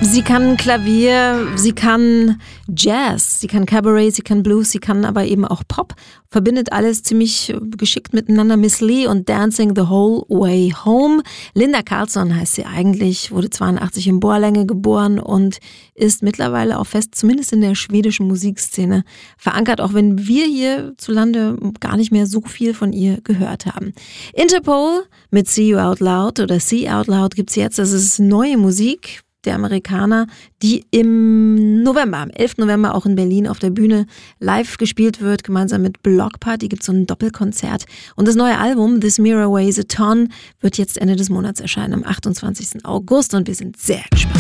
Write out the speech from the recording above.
Sie kann Klavier, sie kann Jazz, sie kann Cabaret, sie kann Blues, sie kann aber eben auch Pop. Verbindet alles ziemlich geschickt miteinander. Miss Lee und Dancing the Whole Way Home. Linda Carlson heißt sie eigentlich, wurde 82 in Borlänge geboren und ist mittlerweile auch fest, zumindest in der schwedischen Musikszene, verankert, auch wenn wir hierzulande gar nicht mehr so viel von ihr gehört haben. Interpol mit See You Out Loud oder See Out Loud gibt's jetzt. Das ist neue Musik der Amerikaner, die im November, am 11. November auch in Berlin auf der Bühne live gespielt wird, gemeinsam mit Block Party gibt es so ein Doppelkonzert. Und das neue Album, This Mirror Weighs a Ton, wird jetzt Ende des Monats erscheinen, am 28. August und wir sind sehr gespannt.